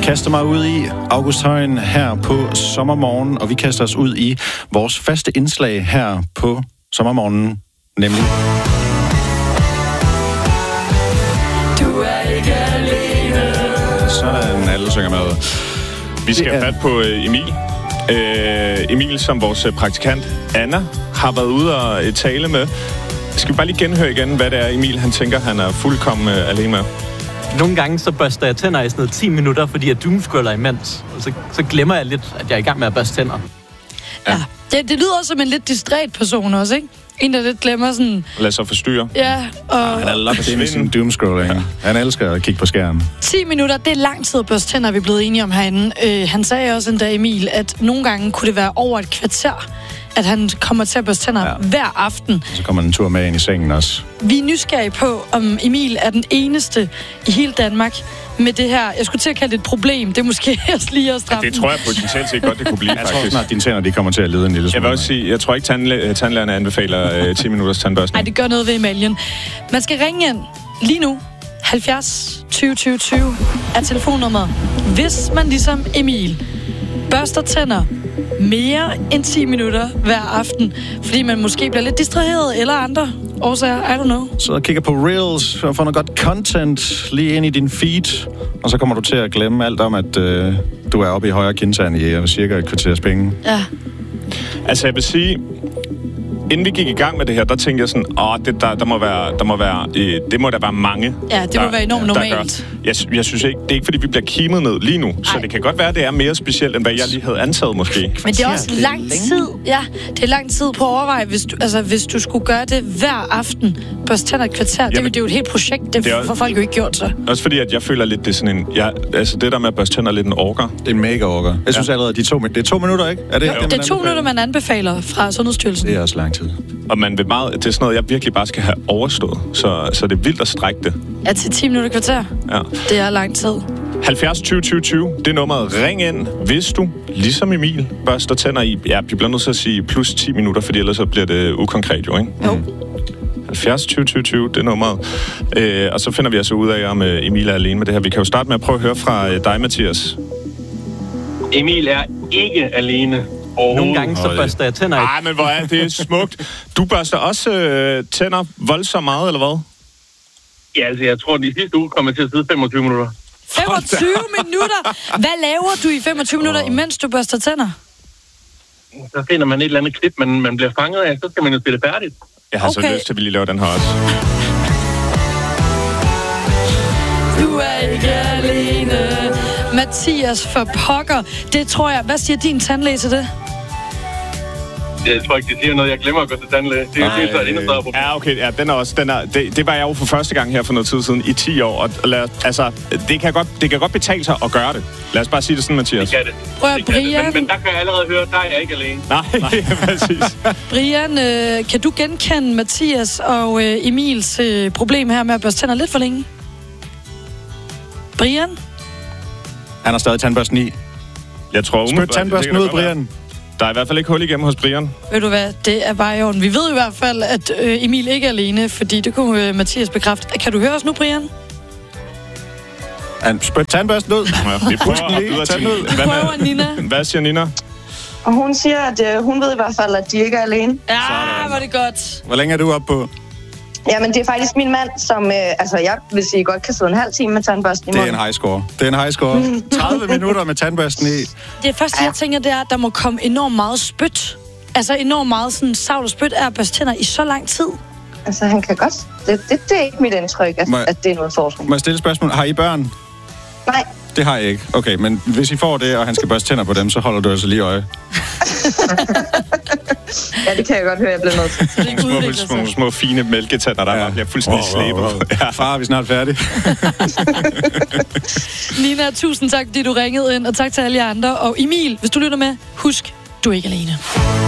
kaster mig ud i August Højen her på Sommermorgen, og vi kaster os ud i vores faste indslag her på Sommermorgen, nemlig... Du er ikke alene. Sådan, alle synger med. Vi skal have fat på Emil. Emil, som vores praktikant Anna har været ude og tale med. Skal vi bare lige genhøre igen, hvad det er, Emil han tænker, han er fuldkommen alene med? Nogle gange så børster jeg tænder i sådan noget 10 minutter, fordi jeg doomscroller imens. Og så glemmer jeg lidt, at jeg er i gang med at børste tænder. Ja. Det lyder som en lidt distræt person også, ikke? En, der lidt glemmer sådan... Lad sig forstyrre. Ja, og... Han er lagt med sin doomscrolling. Ja. Han elsker at kigge på skærmen. 10 minutter, det er lang tid at børste tænder, vi er blevet enige om herinde. Han sagde også en dag, Emil, at nogle gange kunne det være over et kvarter, at han kommer til at børste tænder hver aften. Så kommer han en tur med ind i sengen også. Vi er nysgerrige på, om Emil er den eneste i hele Danmark med det her. Jeg skulle til at kalde det et problem. Det er måske også lige at stramme. Ja, det tror jeg potentielt set godt, det kunne blive, faktisk. Jeg tror snart, dine tænder de kommer til at lide en lille smule. Jeg vil også sige, jeg tror ikke, tandlægerne anbefaler 10 minutters tandbørstning. Nej, det gør noget ved emaljen. Man skal ringe ind lige nu. 70 20 20 20 er telefonnummeret. Hvis man ligesom Emil børster tænder mere end 10 minutter hver aften, fordi man måske bliver lidt distraheret eller andre årsager, I don't know. Så kigger på Reels og får noget godt content lige ind i din feed, og så kommer du til at glemme alt om, at du er oppe i højre kindtand i cirka et kvarters penge. Ja. Altså, jeg vil sige, inden vi gik i gang med det her, der tænkte jeg sådan, det må da være mange. Ja, det må være enormt normalt. Jeg synes ikke, det er ikke fordi, vi bliver kimet ned lige nu. Så det kan godt være, det er mere specielt, end hvad jeg lige havde antaget måske. Men det er også lang tid. Ja, det er lang tid på at overveje, hvis du skulle gøre det hver aften, børste tænder et kvarter. Det er jo et helt projekt, det får folk jo ikke gjort så. Også fordi, at jeg føler lidt, det er sådan en... det der med at børste tænder lidt en orker. Det er en mega orker. Jeg synes allerede, det er 2 minutter, ikke? Er det, det er 2 minutter, man anbefaler fra Sundhedsstyrelsen. Det er også lang tid. Og man vil meget... Det er sådan noget, jeg virkelig bare skal have overstået. Så det er vildt at strække det. Ja, til 10 minutter kvarter. Ja. Det er lang tid. 70 20 20 20, det er nummeret. Ring ind, hvis du, ligesom Emil, børster tænder i... Ja, vi bliver nødt til at sige plus 10 minutter, fordi ellers så bliver det ukonkret jo, ikke? Jo. 70 20 20 20, det er nummeret. Og så finder vi altså ud af, om Emil er alene med det her. Vi kan jo starte med at prøve at høre fra dig, Mathias. Emil er ikke alene. Nogle gange så børster jeg tænder i. Ej, men hvor er det smukt. Du børster også tænder voldsomt meget, eller hvad? Ja, altså jeg tror, de sidste uge kommer til at sidde 25 minutter. 25 minutter? Hvad laver du i 25 minutter, imens du børster tænder? Så finder man et eller andet klip, man bliver fanget af, så skal man jo spille færdigt. Jeg har så lyst til, at vi lige laver den her også. Du er ikke alene. Mathias for pokker. Det tror jeg. Hvad siger din tandlæge til det? Jeg tror ikke, det siger noget. Jeg glemmer at gå til tandlæge. Det er jo så et endnu større problem. Ja, okay. Ja, det var jeg jo for første gang her for noget tid siden i 10 år. Og det kan godt betale sig at gøre det. Lad os bare sige det sådan, Mathias. Det kan det. Prøv at Brian... Men der kan jeg allerede høre, der er jeg ikke alene. Nej, præcis. Brian, kan du genkende Mathias og Emils problem her med at børste tænder lidt for længe? Brian? Han har stadig tandbørsten i. Jeg tror... Spyt tandbørsten ud, Brian. Der er i hvert fald ikke hul igennem hos Brian. Ved du hvad, det er bare i orden. Vi ved i hvert fald, at Emil ikke er alene, fordi det kunne Mathias bekræfte. Kan du høre os nu, Brian? Han spyt tandbørsten ud. Ja, vi prøver Vi prøver Nina. Hvad siger Nina? Og hun siger, at hun ved i hvert fald, at de ikke er alene. Ja, var det godt. Hvor længe er du oppe på? Jamen, det er faktisk min mand, som jeg vil sige godt kan sidde en halv time med tandbørsten i munden. Det er en high score. 30 minutter med tandbørsten i. Det første, jeg tænker, det er, at der må komme enormt meget spyt. Altså enormt meget sådan savl og spyt af at børste tænder i så lang tid. Altså, han kan godt... Det er ikke mit indtryk, at det er noget forskning. Må jeg stille et spørgsmål? Har I børn? Nej. Det har jeg ikke. Okay, men hvis I får det, og han skal børste tænder på dem, så holder du altså lige øje. Ja, det kan jeg godt høre, jeg bliver nødt til. Små fine mælketænder, der bare bliver fuldstændig slæbet. Ja, far, er vi snart færdige. Nina, tusind tak, fordi du ringede ind, og tak til alle jer andre. Og Emil, hvis du lytter med, husk, du er ikke alene.